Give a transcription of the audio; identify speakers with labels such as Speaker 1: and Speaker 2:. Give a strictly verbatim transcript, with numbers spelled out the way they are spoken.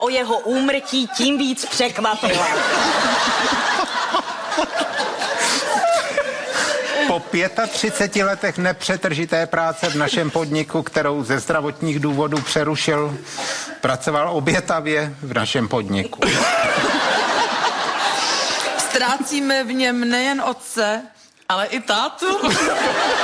Speaker 1: O jeho úmrtí tím víc překvapila.
Speaker 2: Po třiceti pěti letech nepřetržité práce v našem podniku, kterou ze zdravotních důvodů přerušil, pracoval obětavě v našem podniku.
Speaker 3: Ztrácíme v něm nejen otce, ale i tátu.